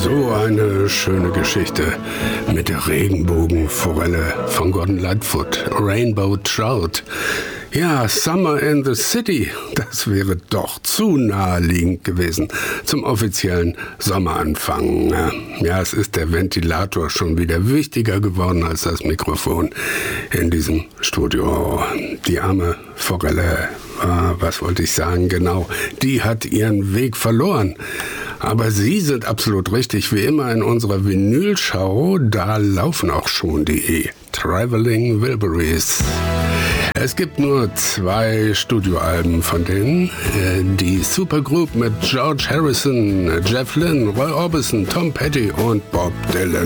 So eine schöne Geschichte mit der Regenbogenforelle von Gordon Lightfoot, Rainbow Trout. Ja, Summer in the City, das wäre doch zu naheliegend gewesen zum offiziellen Sommeranfang. Ja, es ist der Ventilator schon wieder wichtiger geworden als das Mikrofon in diesem Studio. Die arme Forelle, was wollte ich sagen, genau, die hat ihren Weg verloren. Aber Sie sind absolut richtig, wie immer in unserer Vinylschau, da laufen auch schon die Traveling Wilburys. Es gibt nur 2 Studioalben von denen. Die Supergroup mit George Harrison, Jeff Lynne, Roy Orbison, Tom Petty und Bob Dylan.